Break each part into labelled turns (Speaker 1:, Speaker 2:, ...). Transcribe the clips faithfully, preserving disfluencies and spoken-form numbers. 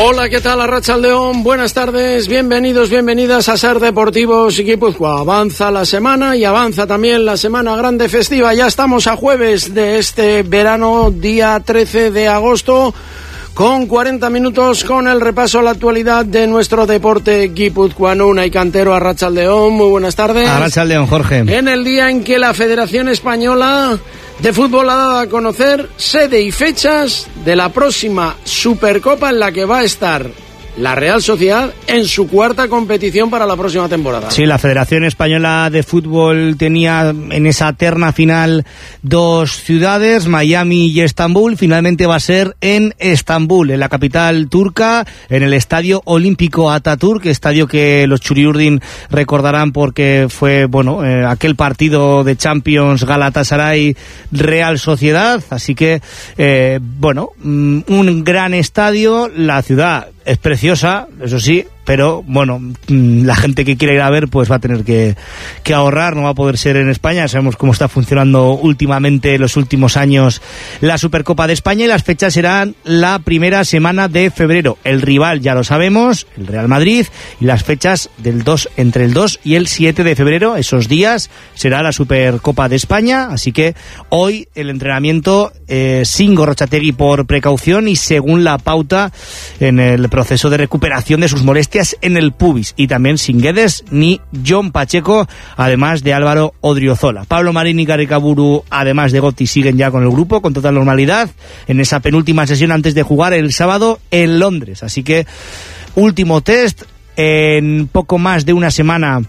Speaker 1: Hola, ¿qué tal? Arratsaldeon, buenas tardes, bienvenidos, bienvenidas a Ser Deportivos Guipúzcoa. Avanza la semana y avanza también la semana grande festiva. Ya estamos a jueves de este verano, día trece de agosto, con cuarenta minutos con el repaso a la actualidad de nuestro deporte guipuzcoano. Unai Cantero, Arratsaldeon, muy buenas tardes.
Speaker 2: Arratsaldeon, Jorge.
Speaker 1: En el día en que la Federación Española de Fútbol ha dado a conocer sede y fechas de la próxima Supercopa en la que va a estar la Real Sociedad en su cuarta competición para la próxima temporada.
Speaker 2: Sí, la Federación Española de Fútbol tenía en esa terna final dos ciudades, Miami y Estambul. Finalmente va a ser en Estambul, en la capital turca, en el Estadio Olímpico Atatürk, estadio que los Churiurdin recordarán porque fue, bueno, eh, aquel partido de Champions Galatasaray Real Sociedad. Así que, eh, bueno, un gran estadio. La ciudad es preciosa, eso sí, pero bueno, la gente que quiera ir a ver pues va a tener que, que ahorrar, no va a poder ser en España. Sabemos cómo está funcionando últimamente, los últimos años, la Supercopa de España, y las fechas serán la primera semana de febrero. El rival ya lo sabemos, el Real Madrid, y las fechas del dos, entre el dos y el siete de febrero, esos días será la Supercopa de España. Así que hoy el entrenamiento eh, sin Gorrotxategi por precaución y según la pauta en el proceso de recuperación de sus molestias en el pubis, y también sin Guedes ni John Pacheco, además de Álvaro Odriozola. Pablo Marín y Garrikaburu, además de Gotti, siguen ya con el grupo con total normalidad en esa penúltima sesión antes de jugar el sábado en Londres. Así que último test, en poco más de una semana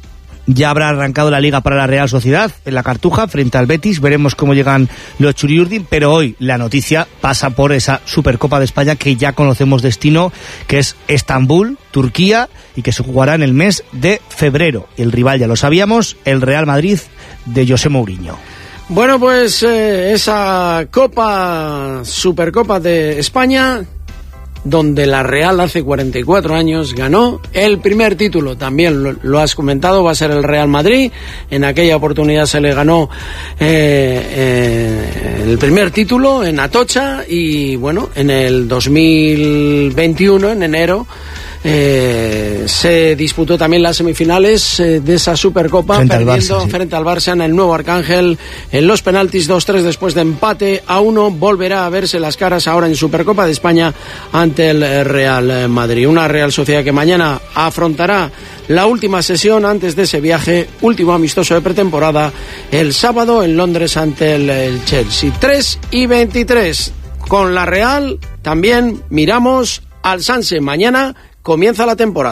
Speaker 2: ya habrá arrancado la Liga para la Real Sociedad en la Cartuja frente al Betis. Veremos cómo llegan los Churiurdin, pero hoy la noticia pasa por esa Supercopa de España que ya conocemos destino, que es Estambul, Turquía, y que se jugará en el mes de febrero. El rival ya lo sabíamos, el Real Madrid de José Mourinho.
Speaker 1: Bueno, pues eh, esa Copa, Supercopa de España, donde la Real hace cuarenta y cuatro años ganó el primer título. También lo, lo has comentado, va a ser el Real Madrid. En aquella oportunidad se le ganó eh, eh, el primer título en Atocha, y bueno, en el dos mil veintiuno, en enero, Eh, se disputó también las semifinales eh, de esa Supercopa,
Speaker 2: frente
Speaker 1: perdiendo
Speaker 2: al Barça, sí.
Speaker 1: frente al Barça en el Nuevo Arcángel en los penaltis dos tres después de empate a uno. Volverá a verse las caras ahora en Supercopa de España ante el Real Madrid, una Real Sociedad que mañana afrontará la última sesión antes de ese viaje, último amistoso de pretemporada, el sábado en Londres ante el, el Chelsea. Tres y veintitrés con la Real. También miramos al Sanse. Mañana comienza la temporada.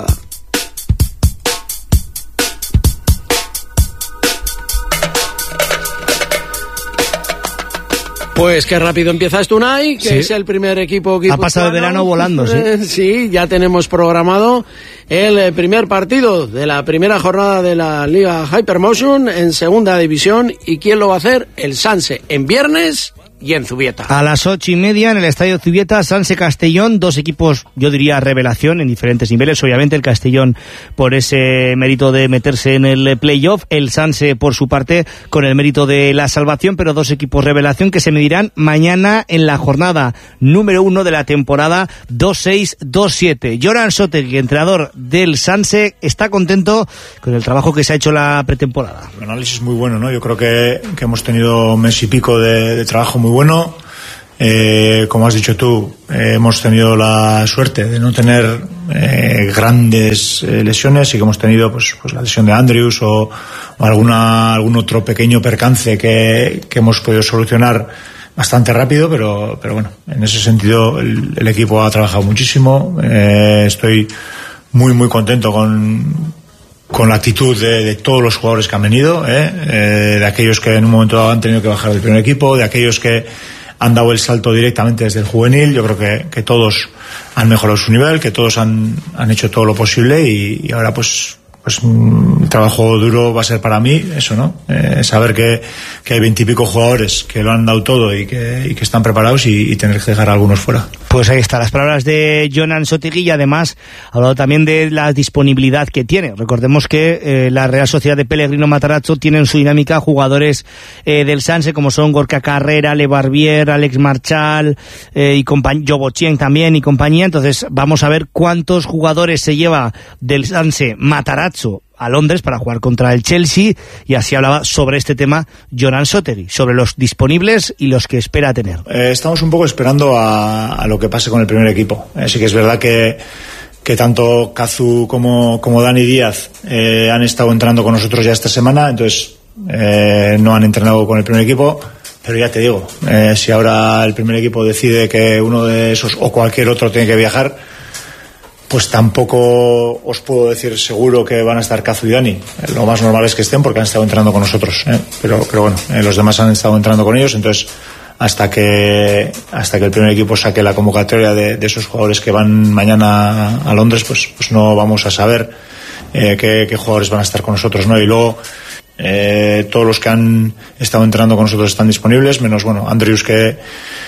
Speaker 1: Pues qué rápido empieza esto, Unai, que sí, es el primer equipo guipuzcoano.
Speaker 2: Ha pasado el verano volando, sí.
Speaker 1: Sí, ya tenemos programado el primer partido de la primera jornada de la Liga Hypermotion en segunda división. ¿Y quién lo va a hacer? El Sanse, en viernes y en Zubieta.
Speaker 2: A las ocho y media en el Estadio Zubieta, Sanse Castellón, dos equipos, yo diría, revelación en diferentes niveles. Obviamente el Castellón por ese mérito de meterse en el playoff, el Sanse por su parte con el mérito de la salvación, pero dos equipos revelación que se medirán mañana en la jornada número uno de la temporada dos seis dos siete. Joran Sotegui, entrenador del Sanse, está contento con el trabajo que se ha hecho la pretemporada.
Speaker 3: El análisis muy bueno, ¿no? Yo creo que, que hemos tenido un mes y pico de, de trabajo muy muy bueno. Eh, como has dicho tú, eh, hemos tenido la suerte de no tener eh, grandes eh, lesiones, y que hemos tenido pues, pues la lesión de Andrews o, o alguna algún otro pequeño percance que, que hemos podido solucionar bastante rápido, pero, pero bueno, en ese sentido el, el equipo ha trabajado muchísimo. Eh, estoy muy muy contento con con la actitud de, de todos los jugadores que han venido, ¿eh? Eh, de aquellos que en un momento dado han tenido que bajar del primer equipo, de aquellos que han dado el salto directamente desde el juvenil. Yo creo que, que todos han mejorado su nivel, que todos han, han hecho todo lo posible, y, y ahora pues pues el trabajo duro va a ser para mí eso, ¿no? Eh, saber que, que hay veintipico jugadores que lo han dado todo y que, y que están preparados y, y tener que dejar a algunos fuera.
Speaker 2: Pues ahí está, las palabras de Jonan Sotegui, y además ha hablado también de la disponibilidad que tiene. Recordemos que eh, la Real Sociedad de Pellegrino Matarazzo tiene en su dinámica jugadores eh, del Sanse como son Gorka Carrera, Le Barbier, Alex Marchal eh, y compañ- Jobo Chien también y compañía. Entonces vamos a ver cuántos jugadores se lleva del Sanse Matarazzo a Londres para jugar contra el Chelsea, y así hablaba sobre este tema Jonan Sotegui, sobre los disponibles y los que espera tener.
Speaker 3: Eh, estamos un poco esperando a, a lo que pase con el primer equipo. Eh, sí que es verdad que, que tanto Kazu como, como Dani Díaz eh, han estado entrenando con nosotros ya esta semana, entonces eh, no han entrenado con el primer equipo, pero ya te digo, eh, si ahora el primer equipo decide que uno de esos o cualquier otro tiene que viajar, pues tampoco os puedo decir seguro que van a estar Kazu y Dani. Lo más normal es que estén porque han estado entrenando con nosotros, ¿eh? pero, pero bueno, eh, los demás han estado entrenando con ellos, entonces hasta que hasta que el primer equipo saque la convocatoria de, de esos jugadores que van mañana a Londres, pues, pues no vamos a saber eh, qué, qué jugadores van a estar con nosotros, ¿no? Y luego eh, todos los que han estado entrenando con nosotros están disponibles, menos, bueno, Andrius, que,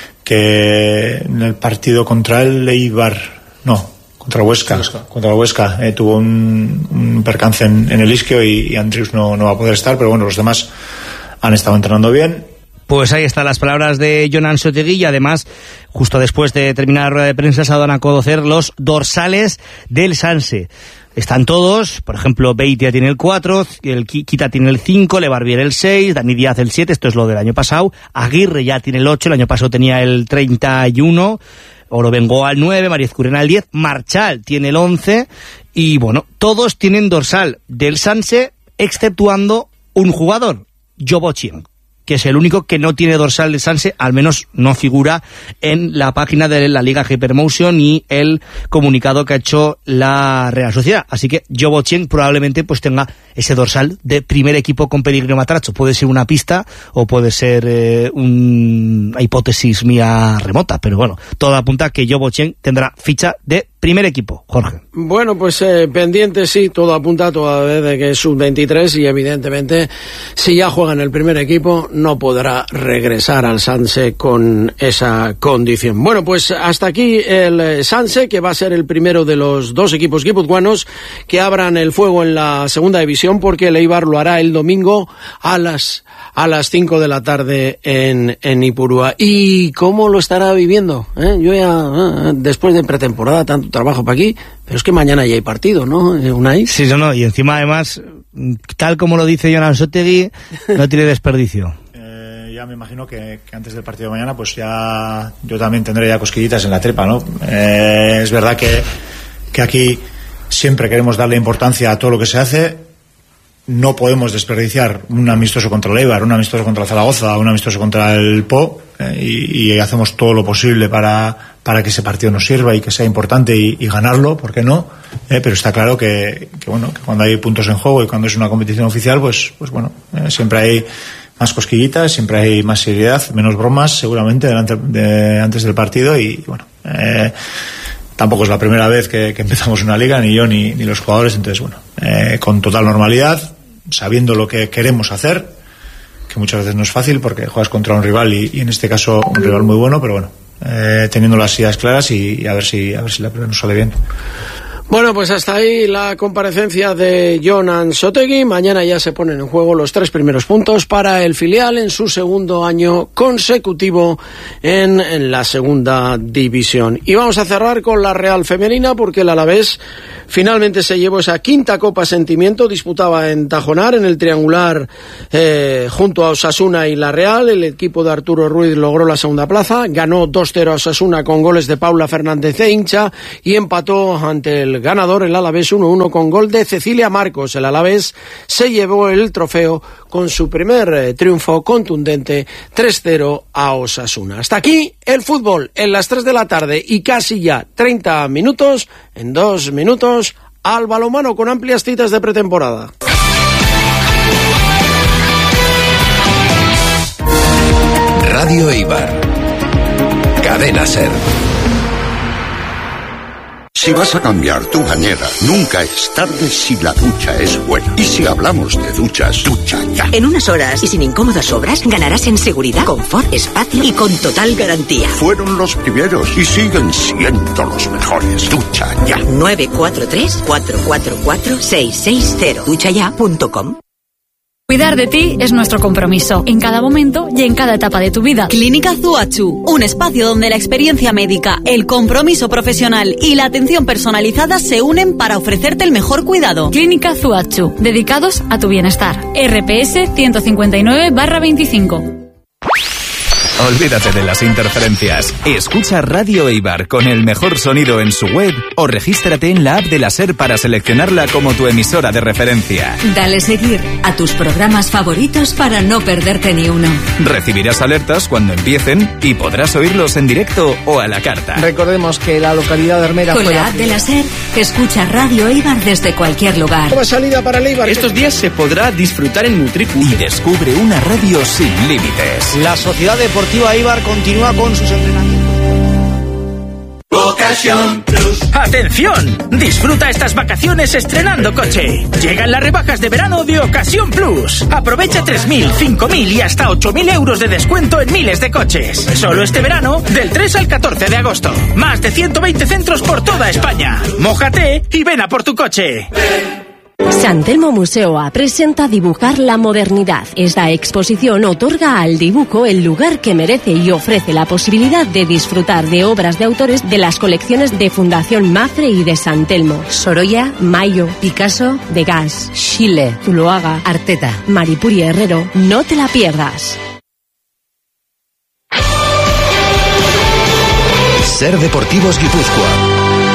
Speaker 3: que en el partido contra el Eibar, no, contra Huesca, Huesca. contra Huesca eh, tuvo un, un percance en, en el isquio y, y Andrius no, no va a poder estar, pero bueno, los demás han estado entrenando bien.
Speaker 2: Pues ahí están las palabras de Jonan Sotegui, y además, justo después de terminar la rueda de prensa, se dan a conocer los dorsales del Sanse. Están todos, por ejemplo, Beitia tiene el cuatro, el Kita tiene el cinco, Le Barbier el seis, Dani Díaz el siete, esto es lo del año pasado, Aguirre ya tiene el ocho, el año pasado tenía el treinta y uno, Orobengoa al nueve, María Ezcurrena al diez, Marchal tiene el once, y bueno, todos tienen dorsal del Sanse, exceptuando un jugador, Jobo Chien, que es el único que no tiene dorsal de Sanse, al menos no figura en la página de la Liga Hypermotion y el comunicado que ha hecho la Real Sociedad. Así que Jobo Chien probablemente pues tenga ese dorsal de primer equipo con Pellegrino Matarazzo. Puede ser una pista o puede ser eh, un... una hipótesis mía remota, pero bueno, todo apunta a que Jobo Chien tendrá ficha de primer equipo. Jorge.
Speaker 1: Bueno, pues eh, pendiente, sí, todo apunta todavía de que es sub veintitrés y evidentemente si ya juega en el primer equipo no podrá regresar al Sanse con esa condición. Bueno, pues hasta aquí el Sanse, que va a ser el primero de los dos equipos guipuzcoanos que abran el fuego en la segunda división, porque el Eibar lo hará el domingo a las a las cinco de la tarde en, en Ipurúa. ¿Y cómo lo estará viviendo? ¿Eh? Yo ya, eh, después de pretemporada, tanto trabajo para aquí, pero es que mañana ya hay partido, ¿no, Unai?
Speaker 2: Sí, no, no, y encima además, tal como lo dice Jonan Sotegui, no tiene desperdicio.
Speaker 3: Eh, ya me imagino que, que antes del partido de mañana, pues ya yo también tendré ya cosquillitas en la tripa, ¿no? Eh, es verdad que, que aquí siempre queremos darle importancia a todo lo que se hace. No podemos desperdiciar un amistoso contra el Eibar, un amistoso contra el Zaragoza, un amistoso contra el Po, eh, y, y hacemos todo lo posible para, para que ese partido nos sirva y que sea importante y, y ganarlo, ¿por qué no? Eh, pero está claro que, que, bueno, que cuando hay puntos en juego y cuando es una competición oficial, pues, pues bueno, eh, siempre hay más cosquillitas, siempre hay más seriedad, menos bromas seguramente delante de, antes del partido y bueno, eh, tampoco es la primera vez que, que empezamos una liga, ni yo ni, ni los jugadores, entonces bueno, eh, con total normalidad, sabiendo lo que queremos hacer, que muchas veces no es fácil porque juegas contra un rival y, y en este caso un rival muy bueno, pero bueno, eh, teniendo las ideas claras y, y a ver si a ver si la prueba nos sale bien.
Speaker 1: Bueno, pues hasta ahí la comparecencia de Jonan Sotegui. Mañana ya se ponen en juego los tres primeros puntos para el filial en su segundo año consecutivo en, en la segunda división. Y vamos a cerrar con la Real Femenina, porque el Alavés finalmente se llevó esa quinta Copa Sentimiento. Disputaba en Tajonar, en el triangular eh, junto a Osasuna y la Real. El equipo de Arturo Ruiz logró la segunda plaza, ganó dos cero a Osasuna con goles de Paula Fernández e Hincha y empató ante el ganador, el Alavés, uno uno con gol de Cecilia Marcos. El Alavés se llevó el trofeo con su primer eh, triunfo contundente, tres cero a Osasuna. Hasta aquí el fútbol en las tres de la tarde y casi ya treinta minutos, en dos minutos, al balonmano con amplias citas de pretemporada.
Speaker 4: Radio Eibar, Cadena Ser. Si vas a cambiar tu bañera, nunca es tarde si la ducha es buena. Y si hablamos de duchas, ducha ya.
Speaker 5: En unas horas y sin incómodas obras, ganarás en seguridad, confort, espacio y con total garantía.
Speaker 4: Fueron los primeros y siguen siendo los mejores. Ducha ya.
Speaker 5: nueve cuatro tres, cuatro cuatro cuatro, seis seis cero. ducha ya punto com.
Speaker 6: Cuidar de ti es nuestro compromiso, en cada momento y en cada etapa de tu vida.
Speaker 7: Clínica Zuachu, un espacio donde la experiencia médica, el compromiso profesional y la atención personalizada se unen para ofrecerte el mejor cuidado.
Speaker 6: Clínica Zuachu, dedicados a tu bienestar. R P S ciento cincuenta y nueve barra veinticinco.
Speaker 8: Olvídate de las interferencias. Escucha Radio Eibar con el mejor sonido en su web o regístrate en la app de la SER para seleccionarla como tu emisora de referencia.
Speaker 9: Dale seguir a tus programas favoritos para no perderte ni uno.
Speaker 8: Recibirás alertas cuando empiecen y podrás oírlos en directo o a la carta.
Speaker 10: Recordemos que la localidad de Armera...
Speaker 9: Con la app de la SER, escucha Radio Eibar desde cualquier lugar.
Speaker 1: Nueva salida para el Eibar.
Speaker 11: Estos días se podrá disfrutar en Nutripu.
Speaker 8: Y descubre una radio sin límites.
Speaker 2: La Sociedad Deportiva Eibar continúa con sus entrenamientos.
Speaker 12: Ocasión Plus. ¡Atención! Disfruta estas vacaciones estrenando coche. Llegan las rebajas de verano de Ocasión Plus. Aprovecha tres mil, cinco mil y hasta ocho mil euros de descuento en miles de coches. Solo este verano, del tres al catorce de agosto. Más de ciento veinte centros por toda España. Mójate y ven a por tu coche.
Speaker 13: San Telmo Museoa presenta Dibujar la modernidad. Esta exposición otorga al dibujo el lugar que merece y ofrece la posibilidad de disfrutar de obras de autores de las colecciones de Fundación Mafre y de San Telmo. Sorolla, Mayo, Picasso, Degas, Schiele, Zuloaga, Arteta, Maripuri Herrero. No te la pierdas.
Speaker 14: SER Deportivos Guipúzcoa.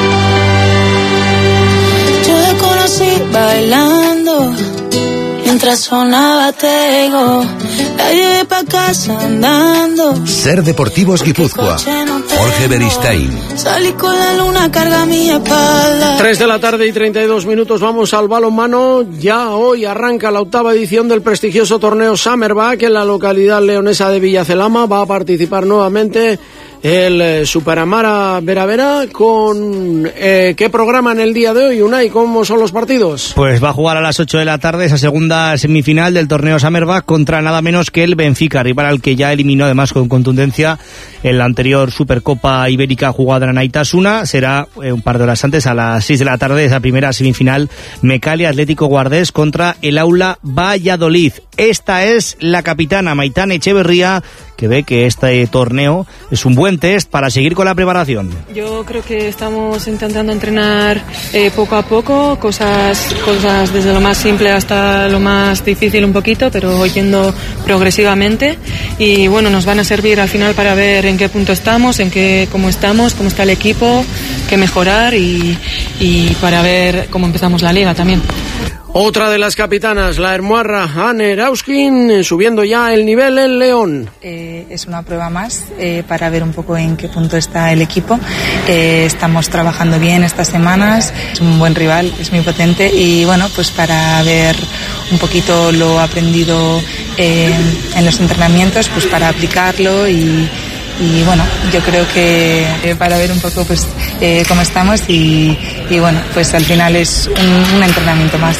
Speaker 15: Bailando mientras sonaba Tego, la llevé pa' casa andando.
Speaker 14: SER Deportivos Guipúzcoa. Jorge Beristain.
Speaker 15: Salí con la luna, carga mi espalda.
Speaker 1: tres de la tarde y treinta y dos minutos, vamos al balonmano. Ya hoy arranca la octava edición del prestigioso torneo Summerback en la localidad leonesa de Villacelama. Va a participar nuevamente el eh, Superamara Vera Vera. Con eh, ¿qué programa en el día de hoy, Unai? ¿Cómo son los partidos?
Speaker 2: Pues va a jugar a las ocho de la tarde esa segunda semifinal del torneo Summerback contra nada menos que el Benfica, rival al que ya eliminó además con contundencia en la anterior Supercopa Ibérica jugada en Anaitasuna. Será eh, un par de horas antes, a las seis de la tarde, esa primera semifinal Mecali Atlético Guardés contra el Aula Valladolid. Esta es la capitana Maitán Echeverría, que ve que este torneo es un buen test para seguir con la preparación.
Speaker 16: Yo creo que estamos intentando entrenar eh, poco a poco, cosas, cosas desde lo más simple hasta lo más difícil un poquito, pero yendo progresivamente. Y bueno, nos van a servir al final para ver en qué punto estamos, en qué, cómo estamos, cómo está el equipo, qué mejorar y, y para ver cómo empezamos la liga también.
Speaker 1: Otra de las capitanas, la hermuarra Anne Erauskin, subiendo ya el nivel en León.
Speaker 17: Eh, es una prueba más eh, para ver un poco en qué punto está el equipo. Eh, estamos trabajando bien estas semanas, es un buen rival, es muy potente y bueno, pues para ver un poquito lo aprendido eh, en los entrenamientos, pues para aplicarlo y... Y bueno, yo creo que eh, para ver un poco pues eh, cómo estamos y, y bueno, pues al final es un, un entrenamiento más.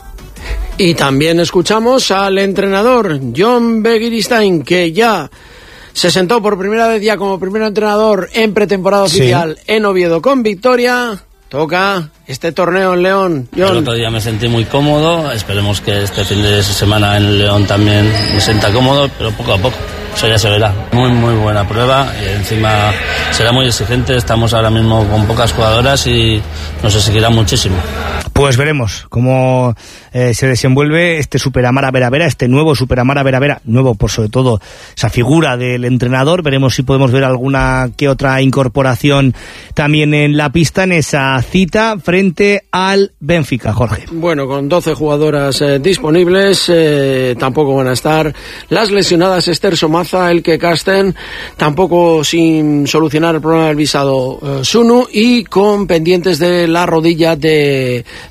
Speaker 1: Y también escuchamos al entrenador John Begiristain, que ya se sentó por primera vez ya como primer entrenador en pretemporada oficial sí. en Oviedo con victoria. Toca este torneo en León. John.
Speaker 18: El otro día me sentí muy cómodo, esperemos que este fin de semana en León también me sienta cómodo, pero poco a poco. Eso ya se verá. Muy, muy buena prueba. Y encima será muy exigente. Estamos ahora mismo con pocas jugadoras y nos exigirá muchísimo.
Speaker 2: Pues veremos cómo eh, se desenvuelve este Superamara Vera Vera, este nuevo Superamara Vera Vera, nuevo por sobre todo esa figura del entrenador. Veremos si podemos ver alguna que otra incorporación también en la pista en esa cita frente al Benfica, Jorge.
Speaker 1: Bueno, con doce jugadoras eh, disponibles, eh, tampoco van a estar las lesionadas Esther Somaza, Elke Casten, tampoco sin solucionar el problema del visado eh, Sunu, y con pendientes de la rodilla de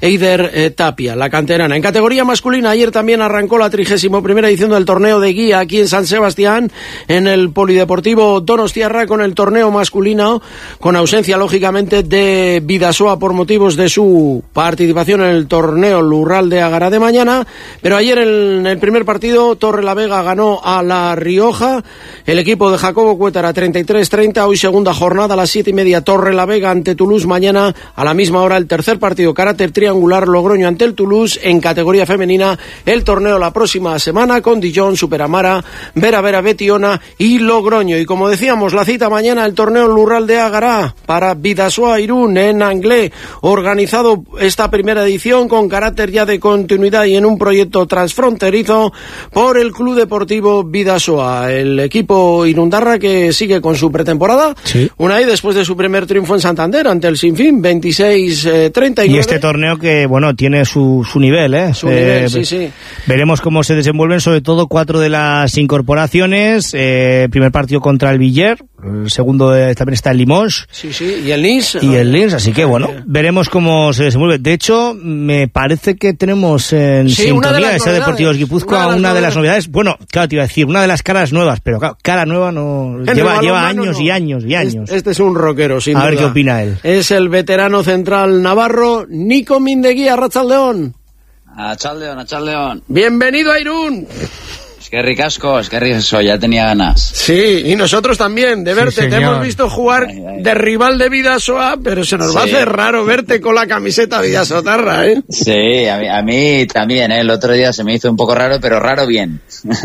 Speaker 1: Eider eh, Tapia, la canterana. En categoría masculina, ayer también arrancó la trigésima primera edición del torneo de guía aquí en San Sebastián, en el Polideportivo Donostiarra, con el torneo masculino, con ausencia lógicamente de Bidasoa por motivos de su participación en el torneo Lurralde de Agará de mañana, pero ayer en el primer partido Torrelavega ganó a La Rioja, el equipo de Jacobo Cuétara treinta y tres treinta, hoy segunda jornada a las siete y media Torrelavega ante Toulouse, mañana a la misma hora el tercer partido, carácter triangular, Logroño ante el Toulouse. En categoría femenina, el torneo la próxima semana con Dijon, Superamara, Vera Vera, Betiona y Logroño. Y como decíamos, la cita mañana, el torneo Lurralde de Agará para Bidasoa Irún en Anglé, organizado esta primera edición con carácter ya de continuidad y en un proyecto transfronterizo por el Club Deportivo Bidasoa, el equipo irundarra que sigue con su pretemporada, sí. Una vez después de su primer triunfo en Santander ante el Sinfín, veintiséis treinta y nueve.
Speaker 2: Y este torneo que, bueno, tiene su, su nivel, ¿eh?
Speaker 1: Su
Speaker 2: eh,
Speaker 1: nivel, sí, sí.
Speaker 2: Veremos cómo se desenvuelven, sobre todo cuatro de las incorporaciones. Eh, primer partido contra el Villar, el segundo eh, también está el Limoges.
Speaker 1: Sí, sí, y el Lins.
Speaker 2: Y el Lins, así que bueno, veremos cómo se desenvuelve. De hecho, me parece que tenemos en
Speaker 1: sí,
Speaker 2: sintonía ese Deportivos Guipúzcoa una, una de las novedades. Bueno, claro, te iba a decir, una de las caras nuevas, pero claro, cara nueva no lleva, lleva años no. y años y años.
Speaker 1: Este, este es un rockero, sin
Speaker 2: a
Speaker 1: duda.
Speaker 2: A ver qué opina él.
Speaker 1: Es el veterano central navarro, Nico Mindegui, Arratsaldeon.
Speaker 19: Arratsaldeon, Arratsaldeon.
Speaker 1: Bienvenido a Irún.
Speaker 19: Es que ricasco, es que ricasco, ya tenía ganas.
Speaker 1: Sí, y nosotros también, de verte. Sí, te hemos visto jugar ay, ay. de rival de Bidasoa, pero se nos sí. va a hacer raro verte con la camiseta Bidasotarra, ¿eh?
Speaker 19: Sí, a mí, a mí también, ¿eh? El otro día se me hizo un poco raro, pero raro bien.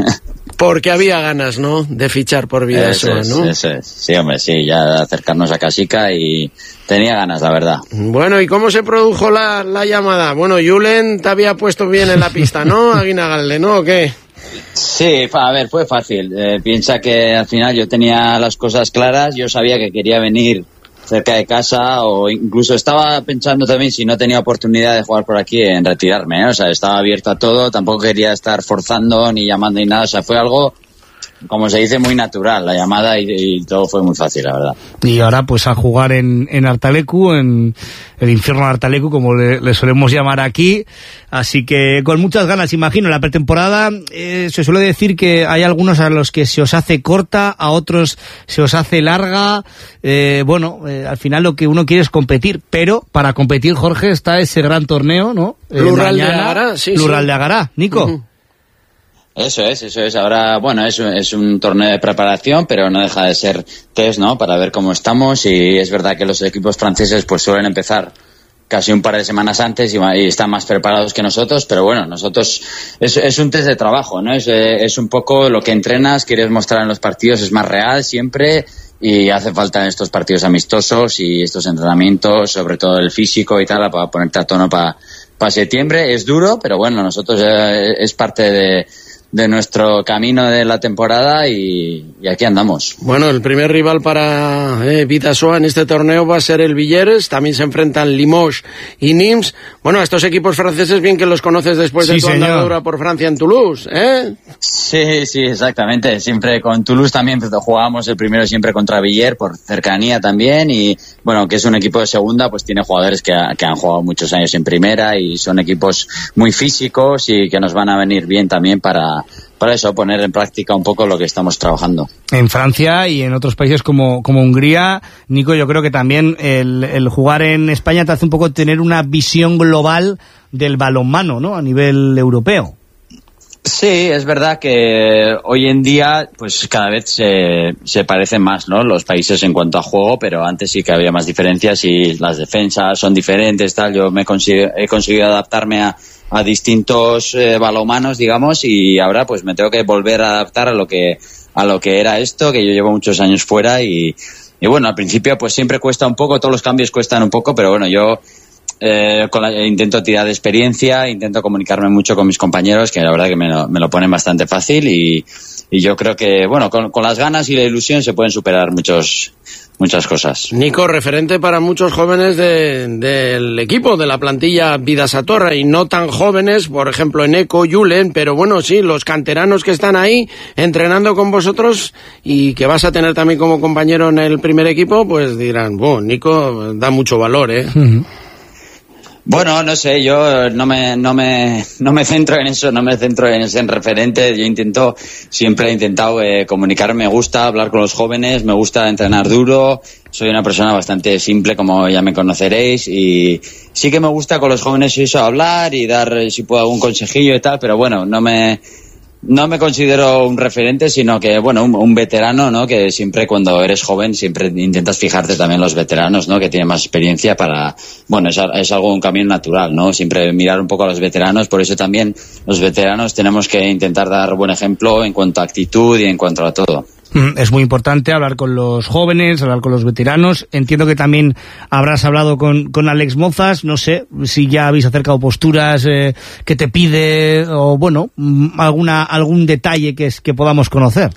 Speaker 1: Porque había ganas, ¿no?, de fichar por Bidasoa,
Speaker 19: es,
Speaker 1: ¿no?
Speaker 19: Eso es, sí, hombre, sí, ya de acercarnos a Casica y tenía ganas, la verdad.
Speaker 1: Bueno, ¿y cómo se produjo la, la llamada? Bueno, Julen te había puesto bien en la pista, ¿no? A Guinagalde, ¿no? ¿O qué?
Speaker 19: Sí, a ver, fue fácil. Eh, piensa que al final yo tenía las cosas claras, yo sabía que quería venir cerca de casa, o incluso estaba pensando también, si no tenía oportunidad de jugar por aquí, en retirarme, ¿eh? O sea, estaba abierto a todo, tampoco quería estar forzando ni llamando ni nada, o sea, fue algo, como se dice, muy natural la llamada, y, y todo fue muy fácil, la verdad.
Speaker 2: Y ahora pues a jugar en, en Artalecu, en el infierno de Artalecu, como le, le solemos llamar aquí, así que con muchas ganas, imagino. La pretemporada eh, se suele decir que hay algunos a los que se os hace corta, a otros se os hace larga, eh, bueno, eh, al final lo que uno quiere es competir, pero para competir, Jorge, está ese gran torneo, ¿no?
Speaker 1: Eh, Lurral de Agará, sí,
Speaker 2: Lurral
Speaker 1: sí.
Speaker 2: de Agará, Nico. Uh-huh.
Speaker 19: Eso es, eso es. Ahora, bueno, es, es un torneo de preparación, pero no deja de ser test, ¿no?, para ver cómo estamos, y es verdad que los equipos franceses pues suelen empezar casi un par de semanas antes y, y están más preparados que nosotros, pero bueno, nosotros es, es un test de trabajo, ¿no? Es, es un poco lo que entrenas, quieres mostrar en los partidos, es más real siempre, y hace falta en estos partidos amistosos y estos entrenamientos, sobre todo el físico y tal, para ponerte a tono para pa septiembre. Es duro, pero bueno, nosotros eh, es parte de de nuestro camino de la temporada, y, y aquí andamos.
Speaker 1: Bueno, el primer rival para eh, Bidasoa en este torneo va a ser el Villers, también se enfrentan Limoges y Nimes. Bueno, a estos equipos franceses bien que los conoces después sí, de tu andadura por Francia en Toulouse, ¿eh?
Speaker 19: Sí, sí, exactamente. Siempre con Toulouse también jugábamos el primero siempre contra Villers, por cercanía también, y bueno, que es un equipo de segunda, pues tiene jugadores que, ha, que han jugado muchos años en primera, y son equipos muy físicos y que nos van a venir bien también para para eso, poner en práctica un poco lo que estamos trabajando.
Speaker 2: En Francia y en otros países como, como Hungría, Nico, yo creo que también el, el jugar en España te hace un poco tener una visión global del balonmano, ¿no?, a nivel europeo.
Speaker 19: Sí, es verdad que hoy en día pues cada vez se, se parecen más, ¿no?, los países en cuanto a juego, pero antes sí que había más diferencias y las defensas son diferentes, tal. Yo me he conseguido, he conseguido adaptarme a a distintos eh, balomanos, digamos, y ahora pues me tengo que volver a adaptar a lo que a lo que era esto, que yo llevo muchos años fuera, y, y bueno, al principio pues siempre cuesta un poco, todos los cambios cuestan un poco, pero bueno, yo eh, con la, intento tirar de experiencia, intento comunicarme mucho con mis compañeros, que la verdad que me lo, me lo ponen bastante fácil, y, y yo creo que, bueno, con, con las ganas y la ilusión se pueden superar muchos muchas cosas.
Speaker 1: Nico, referente para muchos jóvenes de, del equipo, de la plantilla Bidasatorra, y no tan jóvenes, por ejemplo, en Eco, Julen, pero bueno, sí, los canteranos que están ahí entrenando con vosotros y que vas a tener también como compañero en el primer equipo, pues dirán, bueno, Nico da mucho valor, ¿eh? Uh-huh.
Speaker 19: Bueno, no sé, yo no me, no me, no me centro en eso, no me centro en ser referente. Yo intento, siempre he intentado eh, comunicar, me gusta hablar con los jóvenes, me gusta entrenar duro. Soy una persona bastante simple, como ya me conoceréis, y sí que me gusta con los jóvenes eso, hablar y dar, si puedo, algún consejillo y tal, pero bueno, no me, no me considero un referente, sino que, bueno, un, un veterano, ¿no? Que siempre cuando eres joven siempre intentas fijarte también en los veteranos, ¿no? Que tienen más experiencia para, bueno, es, es algo, un camino natural, ¿no? Siempre mirar un poco a los veteranos, por eso también los veteranos tenemos que intentar dar buen ejemplo en cuanto a actitud y en cuanto a todo.
Speaker 2: Es muy importante hablar con los jóvenes, hablar con los veteranos. Entiendo que también habrás hablado con, con Alex Mozas. No sé si ya habéis acercado posturas eh, que te pide, o bueno, alguna algún detalle que, es, que podamos conocer.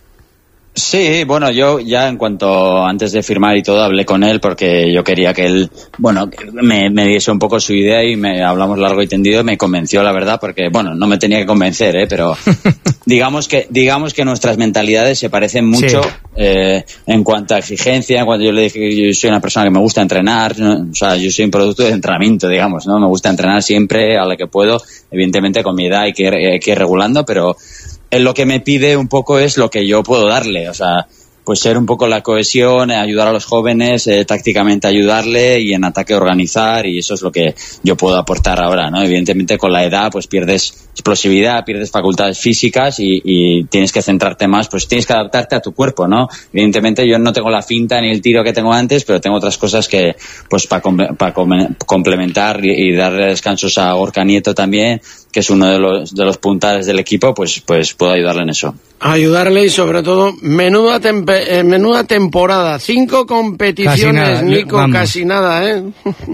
Speaker 19: Sí, bueno, yo ya en cuanto antes de firmar y todo hablé con él porque yo quería que él, bueno, me, me diese un poco su idea y me hablamos largo y tendido y me convenció, la verdad, porque, bueno, no me tenía que convencer, ¿eh? Pero digamos que digamos que nuestras mentalidades se parecen mucho, sí. eh, en cuanto a exigencia. Cuando yo le dije que yo soy una persona que me gusta entrenar, ¿no? O sea, yo soy un producto de entrenamiento, digamos, ¿no? Me gusta entrenar siempre a lo que puedo, evidentemente con mi edad hay que ir, hay que ir regulando, pero él lo que me pide un poco es lo que yo puedo darle, o sea, pues ser un poco la cohesión, ayudar a los jóvenes, eh, tácticamente ayudarle y en ataque organizar, y eso es lo que yo puedo aportar ahora, ¿no? Evidentemente con la edad pues pierdes explosividad, pierdes facultades físicas y, y tienes que centrarte más, pues tienes que adaptarte a tu cuerpo, ¿no? Evidentemente yo no tengo la finta ni el tiro que tengo antes, pero tengo otras cosas que, pues para pa complementar y, y darle descansos a Gorka Nieto también, que es uno de los de los puntales del equipo, pues pues puedo ayudarle en eso.
Speaker 1: Ayudarle y sobre todo, menuda tempe, eh, menuda temporada, cinco competiciones, casi nada, Nico, vamos. Casi nada, ¿eh?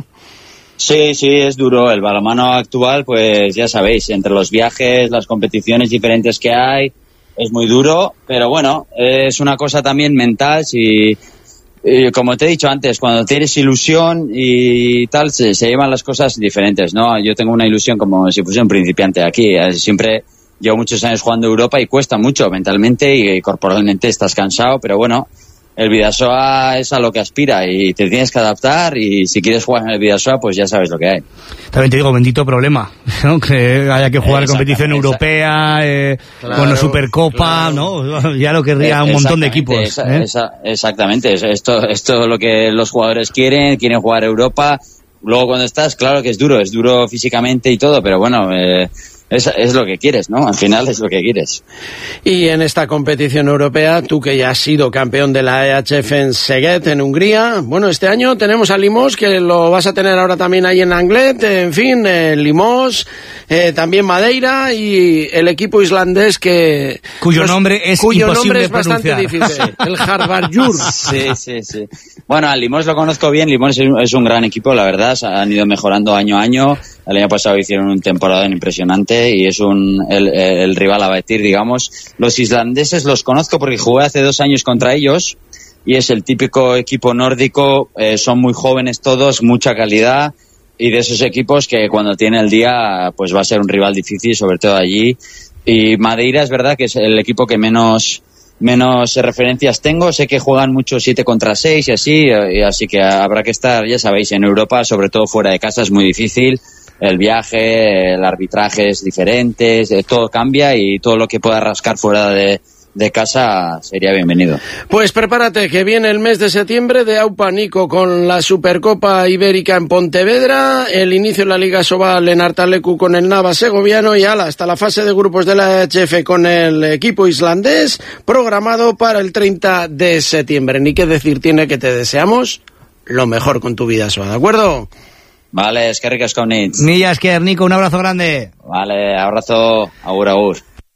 Speaker 19: Sí, sí, es duro. El balonmano actual, pues ya sabéis, entre los viajes, las competiciones diferentes que hay, es muy duro, pero bueno, es una cosa también mental. Si, eh, como te he dicho antes, cuando tienes ilusión y tal, se, se llevan las cosas diferentes, ¿no? Yo tengo una ilusión como si fuese un principiante aquí. Siempre llevo muchos años jugando en Europa y cuesta mucho mentalmente y corporalmente estás cansado, pero bueno, el Bidasoa es a lo que aspira y te tienes que adaptar, y si quieres jugar en el Bidasoa pues ya sabes lo que hay.
Speaker 2: También te digo, bendito problema, ¿no? Que haya que jugar competición europea, eh, claro, bueno, Supercopa, claro. ¿No? Ya lo querría un montón de equipos.
Speaker 19: Esa,
Speaker 2: ¿eh?
Speaker 19: esa, exactamente, esto esto es lo que los jugadores quieren, quieren jugar Europa. Luego cuando estás, claro que es duro, es duro físicamente y todo, pero bueno, eh, Es, es lo que quieres, ¿no? Al final es lo que quieres.
Speaker 1: Y en esta competición europea, tú que ya has sido campeón de la E H F en Szeged, en Hungría, bueno, este año tenemos a Limos, que lo vas a tener ahora también ahí en Anglet, en fin, eh, Limos, eh, también Madeira, y el equipo islandés que...
Speaker 2: Cuyo pues, nombre es
Speaker 1: cuyo
Speaker 2: imposible
Speaker 1: nombre es bastante difícil, el Harvardur.
Speaker 19: Sí, sí, sí. Bueno, a Limos lo conozco bien, Limos es un, es un gran equipo, la verdad, han ido mejorando año a año. El año pasado hicieron un temporada impresionante y es un el, el rival a batir, digamos. Los islandeses los conozco porque jugué hace dos años contra ellos y es el típico equipo nórdico, eh, son muy jóvenes todos, mucha calidad, y de esos equipos que cuando tiene el día pues va a ser un rival difícil, sobre todo allí. Y Madeira es verdad que es el equipo que menos menos referencias tengo, sé que juegan mucho siete contra seis y así, y así que habrá que estar, ya sabéis, en Europa, sobre todo fuera de casa es muy difícil. El viaje, el arbitraje es diferente, todo cambia y todo lo que pueda rascar fuera de, de casa sería bienvenido.
Speaker 1: Pues prepárate, que viene el mes de septiembre de Aupa, Nico, con la Supercopa Ibérica en Pontevedra, el inicio de la Liga Sobal en Artalecu con el Nava segoviano y ala, hasta la fase de grupos de la E H F con el equipo islandés, programado para el treinta de septiembre. Ni qué decir tiene que te deseamos lo mejor con tu vida, ¿de acuerdo?
Speaker 19: Vale, eskerrik asko nitz.
Speaker 2: Mila esker, Nico, un abrazo grande.
Speaker 19: Vale, abrazo, agur, agur.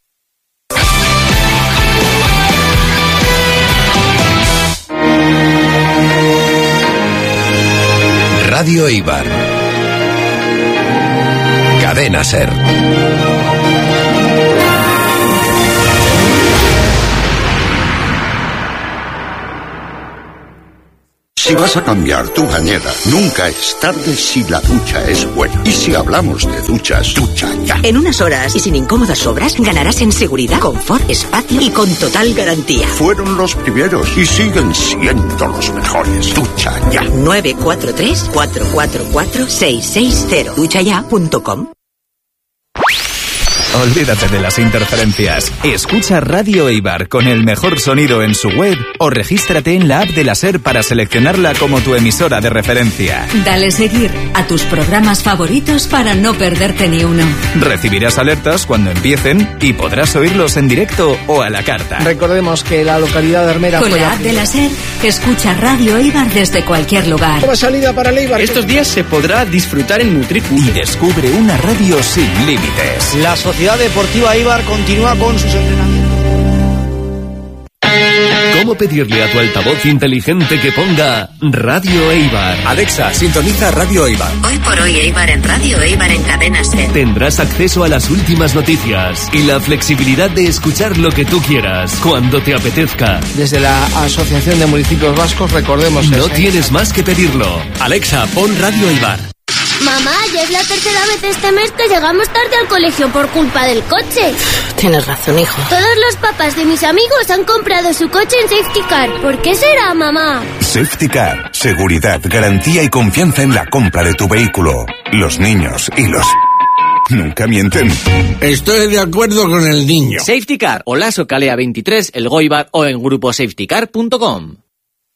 Speaker 14: Radio Eibar. Cadena SER.
Speaker 4: Si vas a cambiar tu bañera, nunca es tarde si la ducha es buena. Y si hablamos de duchas, ducha ya.
Speaker 5: En unas horas y sin incómodas sobras, ganarás en seguridad, confort, espacio y con total garantía.
Speaker 4: Fueron los primeros y siguen siendo los mejores. Ducha ya.
Speaker 5: nueve cuatro tres, cuatro cuatro cuatro, seis seis cero. ducha ya punto com.
Speaker 8: Olvídate de las interferencias. Escucha Radio Eibar con el mejor sonido en su web o regístrate en la app de la SER para seleccionarla como tu emisora de referencia.
Speaker 9: Dale seguir a tus programas favoritos para no perderte ni uno.
Speaker 8: Recibirás alertas cuando empiecen y podrás oírlos en directo o a la carta.
Speaker 10: Recordemos que la localidad de Armera
Speaker 9: Con
Speaker 10: fue
Speaker 9: la app de la SER, escucha Radio Eibar desde cualquier lugar.
Speaker 1: Nueva salida para el Eibar.
Speaker 11: Estos días se podrá disfrutar en Mutriku.
Speaker 8: Y descubre una radio sin límites.
Speaker 2: La Sociedad Deportiva Eibar continúa con sus entrenamientos.
Speaker 20: ¿Cómo pedirle a tu altavoz inteligente que ponga Radio Eibar?
Speaker 21: Alexa, sintoniza Radio Eibar.
Speaker 5: Hoy por hoy Eibar en Radio Eibar en Cadena SER.
Speaker 20: Tendrás acceso a las últimas noticias y la flexibilidad de escuchar lo que tú quieras, cuando te apetezca.
Speaker 10: Desde la Asociación de Municipios Vascos, recordemos...
Speaker 20: No tienes más que pedirlo.
Speaker 21: Alexa, pon Radio Eibar.
Speaker 22: Mamá, ya es la tercera vez este mes que llegamos tarde al colegio por culpa del coche.
Speaker 5: Tienes razón, hijo.
Speaker 22: Todos los papás de mis amigos han comprado su coche en Safety Car. ¿Por qué será, mamá?
Speaker 23: Safety Car. Seguridad, garantía y confianza en la compra de tu vehículo. Los niños y los... nunca mienten.
Speaker 24: Estoy de acuerdo con el niño.
Speaker 11: Safety Car, Olaso Calea veintitrés, El Goibar o en grupo safety car punto com.